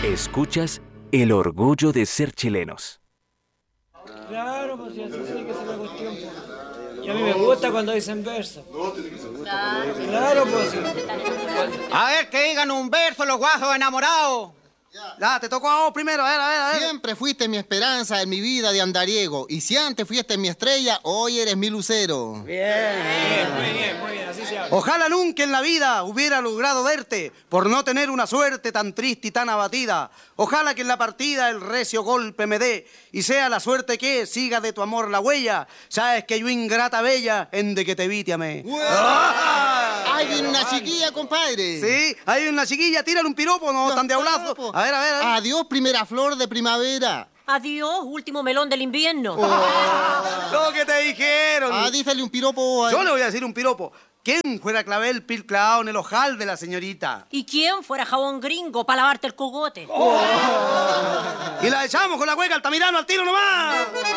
Escuchas El orgullo de ser chilenos. Claro, pues si así sí que es la cuestión. Pues. Y a mí me gusta cuando dicen verso. Claro, pues sí. A ver, que digan un verso los guajos enamorados. Ya, te tocó a vos primero, a ver. Siempre fuiste mi esperanza en mi vida de andariego. Y si antes fuiste mi estrella, hoy eres mi lucero. Muy bien, así se habla. Ojalá nunca en la vida hubiera logrado verte por no tener una suerte tan triste y tan abatida. Ojalá que en la partida el recio golpe me dé y sea la suerte que siga de tu amor la huella. Sabes que yo ingrata bella en de que te vi te amé. ¡Ahí viene una chiquilla, compadre! Sí, ahí viene una chiquilla, tírale un piropo, no tan de aulazo. A ver. Adiós, primera flor de primavera. Adiós, último melón del invierno. Lo que te dijeron. Dísele un piropo. Yo le voy a decir un piropo. ¿Quién fuera clavel pil clavado en el ojal de la señorita? ¿Y quién fuera jabón gringo para lavarte el cogote? Y la echamos con la hueca Altamirano al tiro nomás.